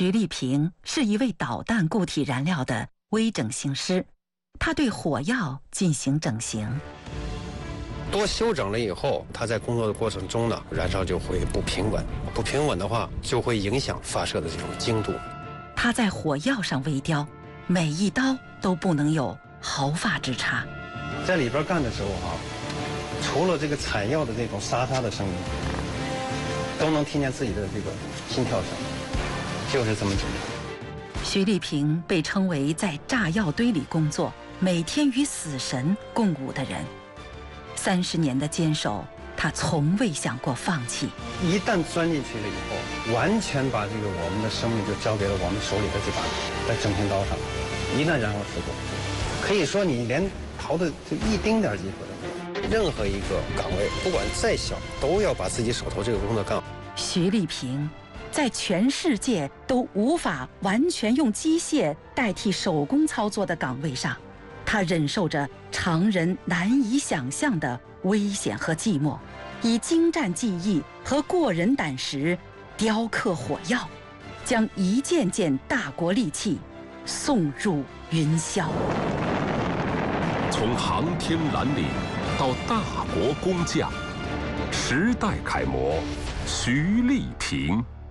徐立平是一位导弹固体燃料的微整形师，他对火药进行整形。 多修整了以后，它在工作的过程中呢，燃烧就会不平稳，不平稳的话就会影响发射的这种精度。 他在火药上微雕，每一刀都不能有毫发之差。 在里边干的时候除了这个采药的这种沙沙的声音，都能听见自己的这个心跳声，就是这么简单。 徐立平被称为在炸药堆里工作，每天与死神共舞的人。30年的坚守，他从未想过放弃。 一旦钻进去了以后，完全把这个我们的生命就交给了我们手里的这把在整形刀上。一旦燃烧事故，可以说你连逃的就一丁点机会都没有。任何一个岗位，不管再小，都要把自己手头这个工作干好。 徐立平在全世界都无法完全用机械代替手工操作的岗位上，他忍受着常人难以想象的危险和寂寞，以精湛技艺和过人胆识雕刻火药，将一件件大国利器送入云霄。 从航天蓝领到大国工匠，时代楷模徐立平。